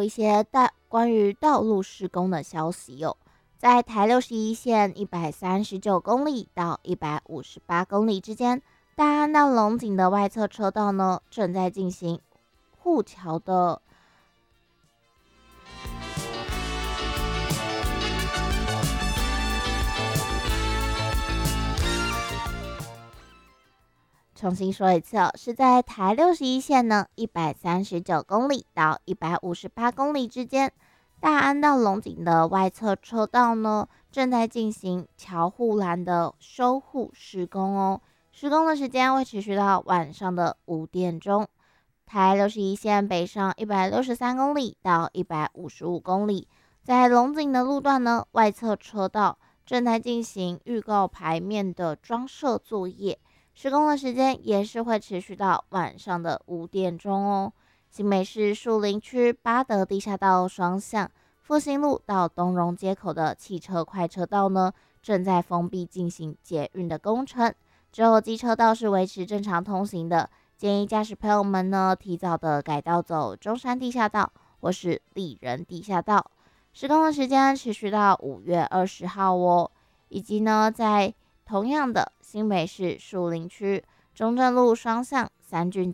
有一些关于道路施工的消息哦。在台61线139公里到158公里之间，大安到龙井的外侧车道呢，正在进行护桥的重新说一次哦，是在台61线呢139公里到158公里之间，大安到龙井的外侧车道呢，正在进行桥护栏的修护施工哦。施工的时间会持续到晚上的5点钟。台61线北上163公里到155公里，在龙井的路段呢，外侧车道正在进行预告牌面的装设作业。施工的时间也是会持续到晚上的5点钟哦。新北市树林区八德地下道双向复兴路到东荣街口的汽车快车道呢，正在封闭进行捷运的工程，之后机车道是维持正常通行的。建议驾驶朋友们呢，提早的改道走中山地下道或是丽人地下道。施工的时间持续到5月20号哦。以及呢，在同样的新北市树林区中正路双向三郡